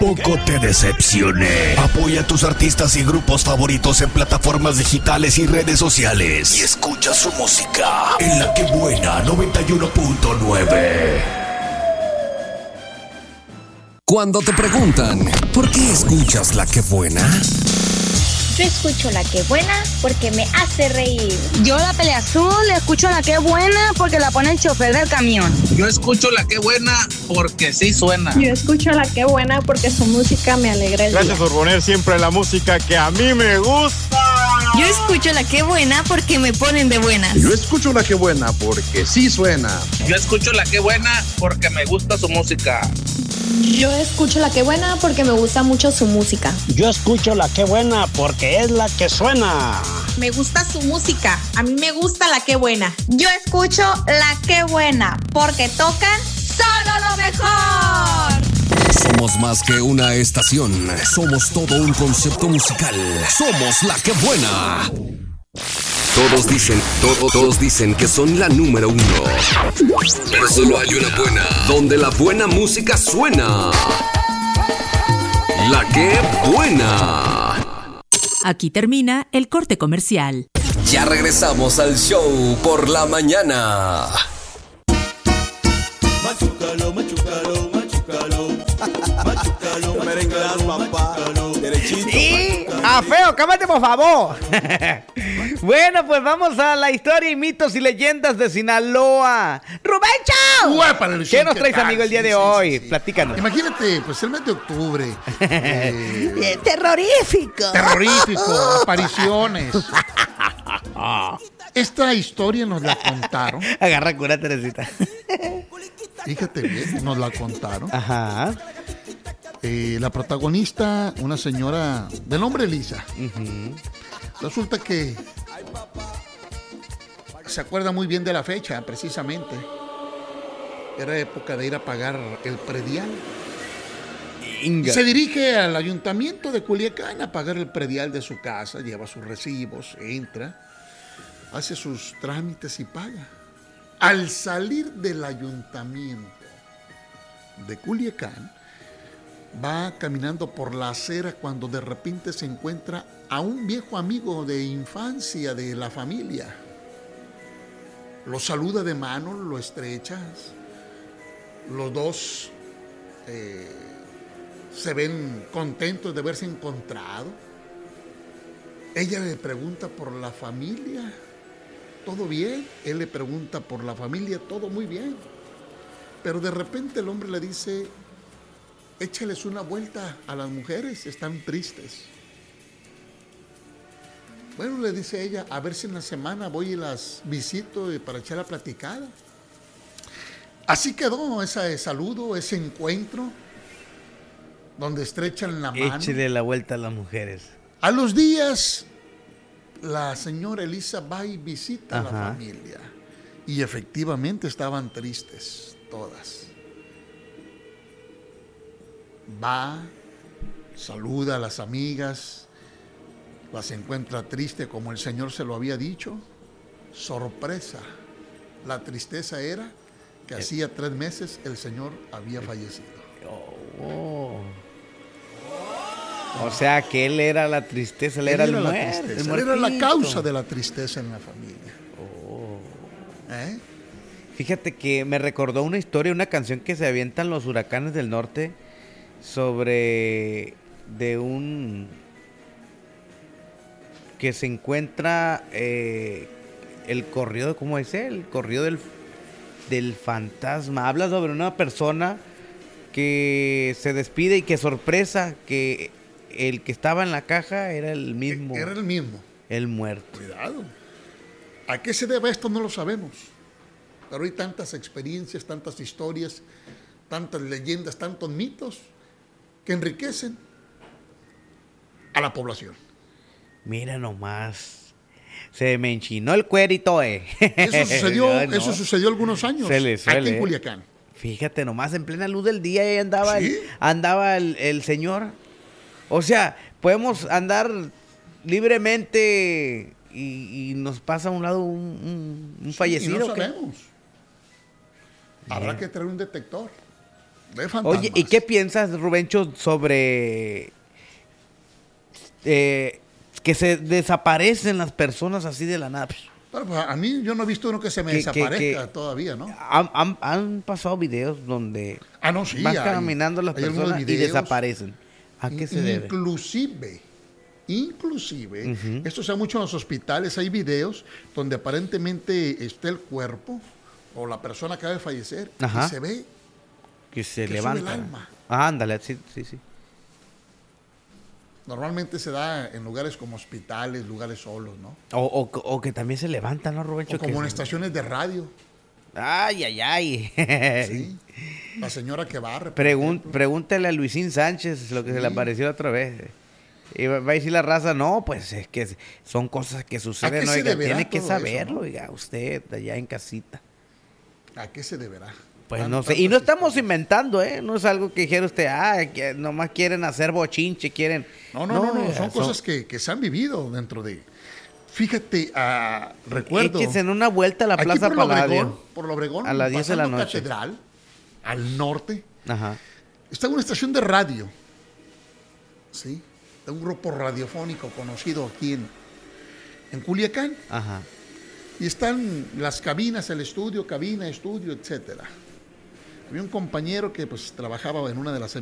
Tampoco te decepcioné. Apoya a tus artistas y grupos favoritos en plataformas digitales y redes sociales. Y escucha su música en La Que Buena 91.9. Cuando te preguntan, ¿por qué escuchas La Que Buena? Yo escucho La Que Buena porque me hace reír. Yo la Pelea Azul le escucho La Que Buena porque la pone el chofer del camión. Yo escucho La Que Buena porque sí suena. Yo escucho La Que Buena porque su música me alegra el día. Gracias por poner siempre la música que a mí me gusta. Yo escucho La Que Buena porque me ponen de buenas. Yo escucho La Que Buena porque sí suena. Yo escucho La Que Buena porque me gusta su música. Yo escucho La Que Buena porque me gusta mucho su música. Yo escucho La Que Buena porque es la que suena. Me gusta su música. A mí me gusta La Que Buena. Yo escucho La Que Buena porque tocan solo lo mejor. Somos más que una estación. Somos todo un concepto musical. Somos La Que Buena. Todos dicen que son la número uno. Pero solo hay una buena, donde la buena música suena. La Que Buena. Aquí termina el corte comercial. Ya regresamos al show por la mañana. Machucalo, machucalo, machucalo. Machucalo, merengue, papá. Derechito. Sí, a feo, cámate por favor. Bueno, pues vamos a la historia y mitos y leyendas de Sinaloa. ¡Rubencho! ¿Qué nos traes, amigo, el día de hoy? Platícanos. Imagínate, pues el mes de octubre. Terrorífico, apariciones. Esta historia nos la contaron. Agarra cura, Teresita. Fíjate bien, nos la contaron. Ajá. La protagonista, una señora de nombre Elisa. Resulta que se acuerda muy bien de la fecha, precisamente. Era época de ir a pagar el predial. Se dirige al ayuntamiento de Culiacán a pagar el predial de su casa, lleva sus recibos, entra, hace sus trámites y paga. Al salir del ayuntamiento de Culiacán, va caminando por la acera cuando de repente se encuentra a un viejo amigo de infancia de la familia. Lo saluda de mano, lo estrecha. Los dos se ven contentos de haberse encontrado. Ella le pregunta por la familia. ¿Todo bien? Él le pregunta por la familia. Todo muy bien. Pero de repente el hombre le dice: échales una vuelta a las mujeres, están tristes. Bueno, le dice ella, a ver si en la semana voy y las visito para echar la platicada. Así quedó ese saludo, ese encuentro, donde estrechan la mano. Échale la vuelta a las mujeres. A los días, la señora Elisa va y visita a la familia. Y efectivamente estaban tristes, todas. Va, saluda a las amigas, las encuentra triste como el Señor se lo había dicho. Sorpresa, la tristeza era que hacía 3 meses el Señor había fallecido. O sea que él era la tristeza, él era el muerto. Él era la causa de la tristeza en la familia. Fíjate que me recordó una historia, una canción que se avientan los Huracanes del Norte sobre de un que se encuentra el corrido, ¿cómo es? El corrido del fantasma. Habla sobre una persona que se despide y que sorpresa que el que estaba en la caja era el mismo. Era el mismo. El muerto. Cuidado. ¿A qué se debe esto? No lo sabemos. Pero hay tantas experiencias, tantas historias, tantas leyendas, tantos mitos que enriquecen a la población. Mira nomás. Se me enchinó el cuerito, Eso sucedió algunos años aquí en Culiacán. Fíjate nomás, en plena luz del día ahí andaba el señor. O sea, podemos andar libremente y nos pasa a un lado un fallecido. Y no sabemos. Habrá que traer un detector Oye, ¿y qué piensas, Rubencho, sobre que se desaparecen las personas así de la nada? Pero, pues, a mí yo no he visto uno que se me desaparezca todavía, ¿no? Han pasado videos donde van caminando las personas y desaparecen. ¿A qué se debe? Inclusive, esto se da mucho en los hospitales, hay videos donde aparentemente está el cuerpo o la persona acaba de fallecer y se ve que se levanta. Sube el alma. Ándale, sí. Normalmente se da en lugares como hospitales, lugares solos, ¿no? O que también se levanta, ¿no, Rubencho? O como en estaciones de radio. Ay. Sí. La señora que barre. Pregúntale a Luisín Sánchez lo que se le apareció la otra vez. Y va a decir la raza, no, pues es que son cosas que suceden, oiga, tiene que saberlo, ¿no? Oiga, usted allá en casita. ¿A qué se deberá? Pues no sé, y no estamos inventando, no es algo que dijera usted, que nomás quieren hacer bochinche, quieren... No, son cosas que se han vivido dentro de... Fíjate, recuerdo... Échese en una vuelta a la Plaza Paladio. Por lo Obregón, a las 10 de la noche. Catedral, al norte, está una estación de radio, ¿sí? De un grupo radiofónico conocido aquí en Culiacán. Y están las cabinas, el estudio, cabina, estudio, etcétera. Había un compañero que pues trabajaba en una de las